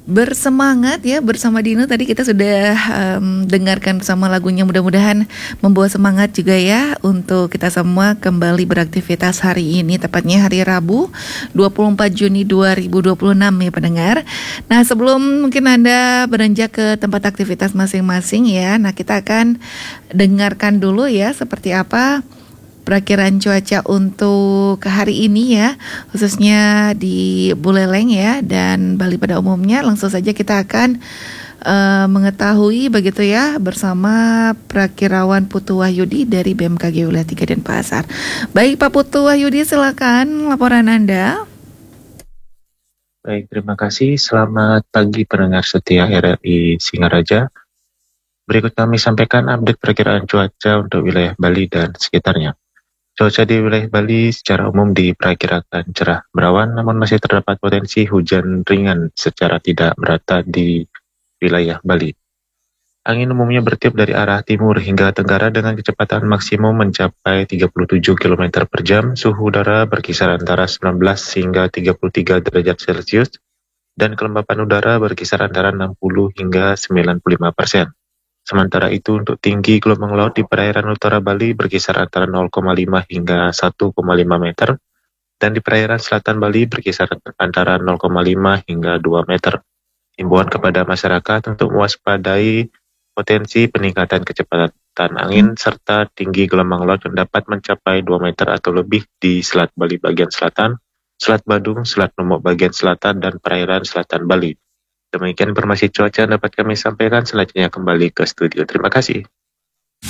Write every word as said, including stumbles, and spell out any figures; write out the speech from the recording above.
Bersemangat ya bersama Dino, tadi kita sudah um, dengarkan bersama lagunya, mudah-mudahan membawa semangat juga ya untuk kita semua kembali beraktivitas hari ini, tepatnya hari Rabu dua puluh empat Juni dua ribu dua puluh enam ya pendengar. Nah, sebelum mungkin Anda beranjak ke tempat aktivitas masing-masing ya, nah kita akan dengarkan dulu ya seperti apa perakiraan cuaca untuk hari ini ya, khususnya di Buleleng ya dan Bali pada umumnya. Langsung saja kita akan uh, mengetahui begitu ya bersama Prakirawan Putu Wahyudi dari B M K G Wilayah tiga Denpasar. Baik Pak Putu Wahyudi, silakan laporan Anda. Baik, terima kasih. Selamat pagi pendengar setia R R I Singaraja. Berikut kami sampaikan update perkiraan cuaca untuk wilayah Bali dan sekitarnya. Cuaca di wilayah Bali secara umum diperkirakan cerah berawan, namun masih terdapat potensi hujan ringan secara tidak merata di wilayah Bali. Angin umumnya bertiup dari arah timur hingga tenggara dengan kecepatan maksimum mencapai tiga puluh tujuh kilometer per jam. Suhu udara berkisar antara sembilan belas hingga tiga puluh tiga derajat Celcius dan kelembapan udara berkisar antara enam puluh hingga sembilan puluh lima persen. Sementara itu untuk tinggi gelombang laut di perairan utara Bali berkisar antara nol koma lima hingga satu koma lima meter dan di perairan selatan Bali berkisar antara nol koma lima hingga dua meter. Himbauan kepada masyarakat untuk mewaspadai potensi peningkatan kecepatan angin serta tinggi gelombang laut yang dapat mencapai dua meter atau lebih di Selat Bali bagian selatan, Selat Badung, Selat Lombok bagian selatan dan perairan selatan Bali. Demikian informasi cuaca dapat kami sampaikan, selanjutnya kembali ke studio. Terima kasih.